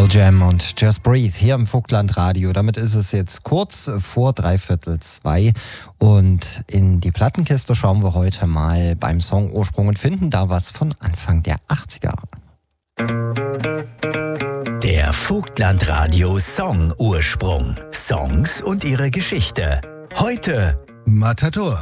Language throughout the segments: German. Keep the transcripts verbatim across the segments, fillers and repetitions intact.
Pearl Jam und Just Breathe hier im Vogtland Radio. Damit ist es jetzt kurz vor dreiviertel zwei und in die Plattenkiste schauen wir heute mal beim Song Ursprung und finden da was von Anfang der achtziger. Der Vogtland Radio Song Ursprung. Songs und ihre Geschichte. Heute Matador.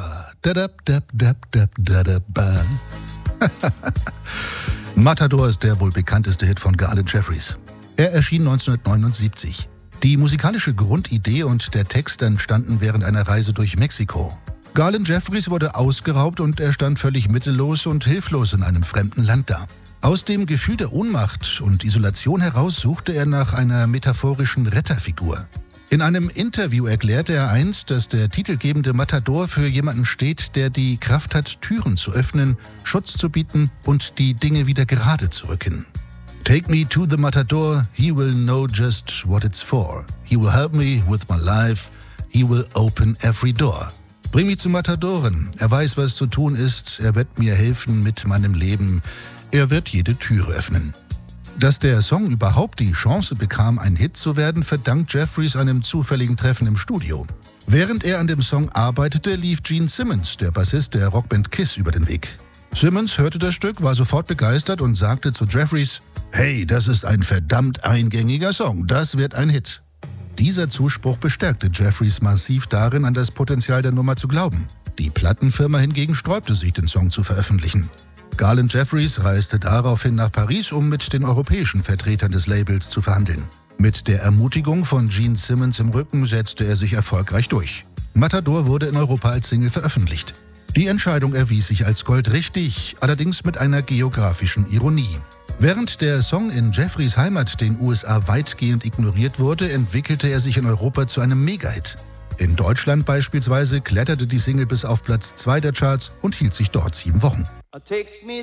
Matador ist der wohl bekannteste Hit von Garland Jeffries. Er erschien neunzehnhundertneunundsiebzig. Die musikalische Grundidee und der Text entstanden während einer Reise durch Mexiko. Garland Jeffries wurde ausgeraubt und er stand völlig mittellos und hilflos in einem fremden Land da. Aus dem Gefühl der Ohnmacht und Isolation heraus suchte er nach einer metaphorischen Retterfigur. In einem Interview erklärte er einst, dass der titelgebende Matador für jemanden steht, der die Kraft hat, Türen zu öffnen, Schutz zu bieten und die Dinge wieder gerade zu rücken. Take me to the Matador, he will know just what it's for. He will help me with my life, he will open every door. Bring mich zum Matadoren, er weiß, was zu tun ist, er wird mir helfen mit meinem Leben, er wird jede Türe öffnen. Dass der Song überhaupt die Chance bekam, ein Hit zu werden, verdankt Jeffries einem zufälligen Treffen im Studio. Während er an dem Song arbeitete, lief Gene Simmons, der Bassist der Rockband Kiss, über den Weg. Simmons hörte das Stück, war sofort begeistert und sagte zu Jeffries: „Hey, das ist ein verdammt eingängiger Song, das wird ein Hit." Dieser Zuspruch bestärkte Jeffries massiv darin, an das Potenzial der Nummer zu glauben. Die Plattenfirma hingegen sträubte sich, den Song zu veröffentlichen. Garland Jeffries reiste daraufhin nach Paris, um mit den europäischen Vertretern des Labels zu verhandeln. Mit der Ermutigung von Gene Simmons im Rücken setzte er sich erfolgreich durch. Matador wurde in Europa als Single veröffentlicht. Die Entscheidung erwies sich als goldrichtig, allerdings mit einer geografischen Ironie. Während der Song in Jeffries Heimat, den U S A, weitgehend ignoriert wurde, entwickelte er sich in Europa zu einem Mega-Hit. In Deutschland beispielsweise kletterte die Single bis auf Platz zwei der Charts und hielt sich dort sieben Wochen. Take me